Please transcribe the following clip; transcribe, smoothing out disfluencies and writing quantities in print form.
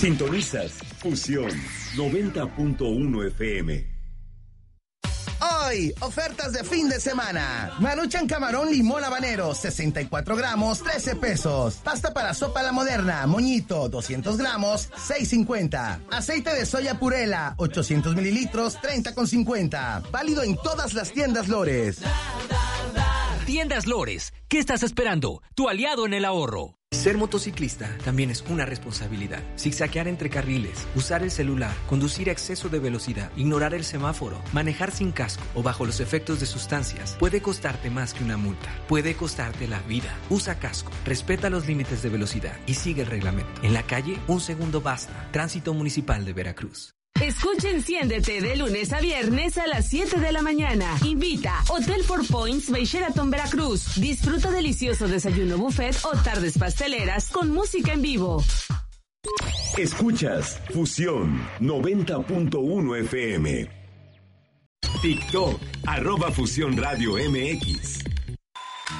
Sintonizas Fusión 90.1 FM. Hoy, ofertas de fin de semana. Maruchan camarón limón habanero, 64 gramos, 13 pesos. Pasta para sopa la moderna, moñito, 200 gramos, 6.50. Aceite de soya purela, 800 mililitros, 30,50. Válido en todas las tiendas Lores. Tiendas Lores, ¿qué estás esperando? Tu aliado en el ahorro. Ser motociclista también es una responsabilidad. Zigzaguear entre carriles, usar el celular, conducir a exceso de velocidad, ignorar el semáforo, manejar sin casco o bajo los efectos de sustancias puede costarte más que una multa. Puede costarte la vida. Usa casco, respeta los límites de velocidad y sigue el reglamento. En la calle, un segundo basta. Tránsito Municipal de Veracruz. Escucha Enciéndete de lunes a viernes a las 7 de la mañana. Invita Hotel Four Points by Sheraton Veracruz. Disfruta delicioso desayuno buffet o tardes pasteleras con música en vivo. Escuchas Fusión 90.1 FM. TikTok, @Fusión Radio MX.